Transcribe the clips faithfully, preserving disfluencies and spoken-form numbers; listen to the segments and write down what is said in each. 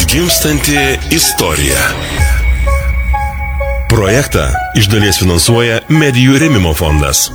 Gimstanti istorija. Projektą iš dalies finansuoja Medijų rėmimo fondas.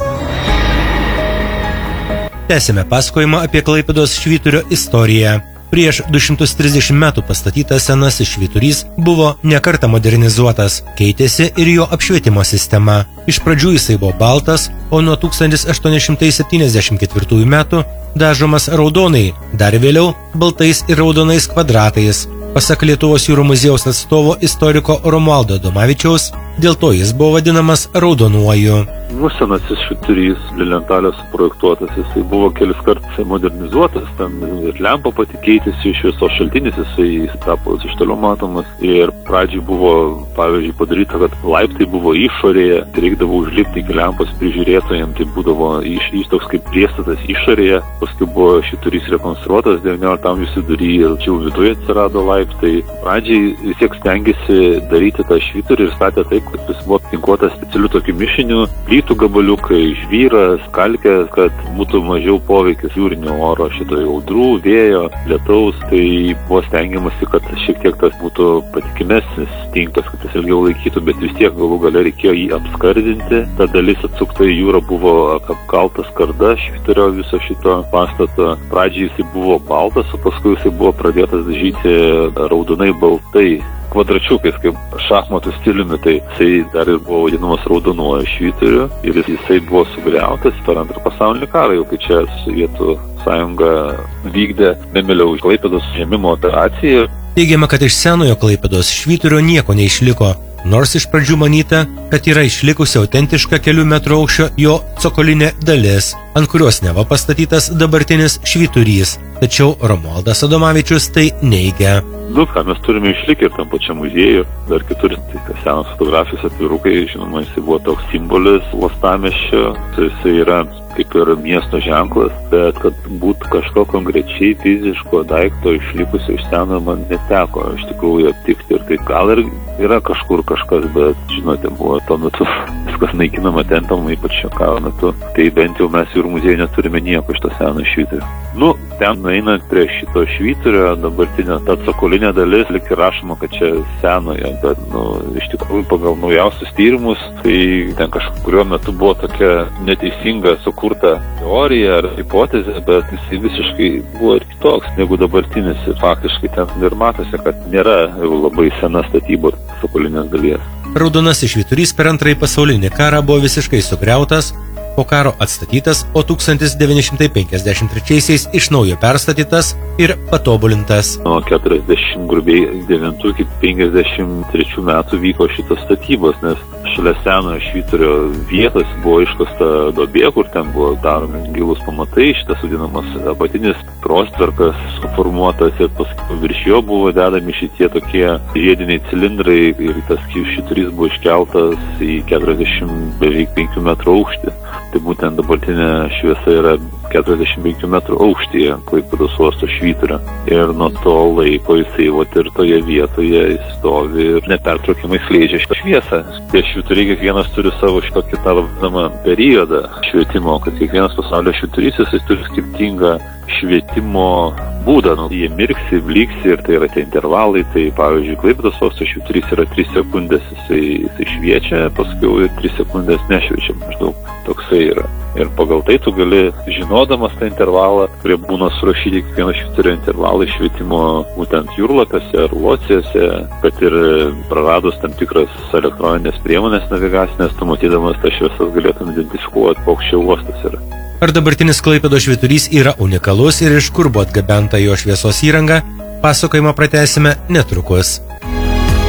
Tęsime pasakojimą apie Klaipėdos švyturio istoriją. Prieš du šimtus trisdešimt metų pastatytas senasis švyturys buvo nekartą modernizuotas, keitėsi ir jo apšvietimo sistema. Iš pradžių jisai buvo baltas, o nuo tūkstantis aštuoni šimtai septyniasdešimt ketvirtųjų metų dažomas raudonai, dar vėliau baltais ir raudonais kvadratais. Pasak Lietuvos jūrų muziejaus atstovo istoriko Romualdo Adomavičiaus, dėl to jis buvo vadinamas raudonuoju. Nu, senasis švyturys Lilientalės suprojektuotas, jisai buvo kelis kartus modernizuotas, ten ir lempa pati keitėsi, šviesos šaltinis jisai tapo iš toliau matomas ir pradžiai buvo, pavyzdžiui, padaryta, kad laiptai buvo išorėje, reikdavo užlipti iki lempos prižiūrėtojams, tai būdavo iš, iš toks kaip priestatas išorėje, paskui buvo švyturys rekonstruotas, devyniolikto amžiaus vidury ir čia viduje atsirado laiptai. Pradžiai vis tiek stengiasi daryti tą švyturį ir statė taip, kad jis buvo aptinkuotas specialiu tokiu mišiniu, plytų gabaliukai, žvyras, kalkės, kad būtų mažiau poveikis jūrinio oro, šito audrų, vėjo, lietaus, tai buvo stengiamasi, kad šiek tiek tas būtų patikimesnis tinklas, kad jis ilgiau laikytų, bet vis tiek galų gale reikėjo jį apskardinti. Ta dalis atsukta į jūrą buvo apkalta skarda švyturio viso šito pastato. Pradžiai jisai buvo baltas, o paskui jisai buvo pradėtas dažyti raudonai baltai kvadračiukais, kaip šachmatų stiliumi, tai jisai dar ir buvo vadinamas raudonuoju švyturiu ir jisai buvo sugriautas per antrą pasaulinį karą, jau kai čia Sovietų sąjunga vykdė Memėlio Klaipėdos užėmimo operaciją. Teigiama, kad iš senojo Klaipėdos švyturio nieko neišliko, nors iš pradžių manyta, kad yra išlikusi autentiška kelių metrų aukščio jo cokolinė dalis, ant kurios neva pastatytas dabartinis švyturys, tačiau Romualdas Adomavičius tai neigia. Nu, ką mes turime išlikę ir tam pačiam muziejų, dar kitur, tai kas senos fotografijos atvirukai, žinoma, jisai buvo toks simbolis uostamiesčio, tai jisai yra kaip ir miesto ženklas, bet kad būtų kažko konkrečiai fiziško daikto išlikusio iš seno man neteko iš tikrųjų aptikti ir tai gal ir yra kažkur kažkas, bet žinote, buvo tuo metu viskas naikinama tentam, ypač šio karo metu, tai bent jau mes jūrų muziejuje neturime nieko iš to seno švyturio. Nu, ten einant prie šito švyturio dabartinio, ta cokolinė dalis, lyg ir rašoma, kad čia senoje, bet nu, iš tikrųjų pagal naujausius tyrimus, tai ten kažkuriuo metu buvo tokia neteisinga sukurta teorija ar hipotezė, bet jis visiškai buvo ir kitoks negu dabartinis ir faktiškai ten ir matosi, kad nėra labai sena statyba cokolinės dalies. Raudonasis švyturys per antrąjį pasaulinį karą buvo visiškai sugriautas, po karo atstatytas, o tūkstantis devyni šimtai penkiasdešimt trečiaisiais iš naujo perstatytas ir patobulintas. Nuo keturiasdešimt grubiai devintų iki penkiasdešimt trečių metų vyko šitos statybos, nes šalia senojo švyturio vietos buvo iškasta duobė, kur ten buvo daromi gilūs pamatai, šitas vadinamas apatinis prostverkas suformuotas ir paskui virš jo buvo dedami šitie tokie žiediniai cilindrai ir tas švyturys buvo iškeltas į keturiasdešimt beveik penkių metrų aukštį. Tai būtent dabartinė šviesa yra keturiasdešimt penkių metrų aukštyje Klaipėdos uosto švyturio. Ir nuo to laiko jisai vat ir toje vietoje stovi ir nepertraukiamai skleidžia šitą šviesą. Tie švyturiai kiekvienas turi savo šitokį tą vadinamą periodą švietimo, kad kiekvienas pasaulio švyturys jisai turi skirtingą švietimo būdą. Nu, jie mirksi, blyksi ir tai yra tie intervalai. Tai pavyzdžiui, Klaipėdos uosto švyturys yra tris sekundės, jisai, jisai šviečia, paskui ir tris sekundės nešviečia, maždaug toksai yra. Ir pagal tai tu gali, žinodamas tą intervalą, kurie būna surašyti kiekvieno švyturio intervalai švietimo būtent jūrlapiuose ar locijose, kad ir praradus tam tikras elektroninės priemonės navigacinės, tu matydamas tą šviesas galėtum identifikuoti, koks čia uostas yra. Ar dabartinis Klaipėdos švyturys yra unikalus ir iš kur buvo atgabenta jo šviesos įranga, pasakojimą pratęsime netrukus.